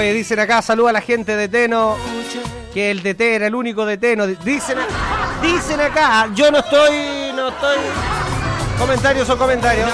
Oye, dicen acá, saluda a la gente de Teno, que el DT era el único de Teno. Dicen acá, yo no estoy... Comentarios son comentarios.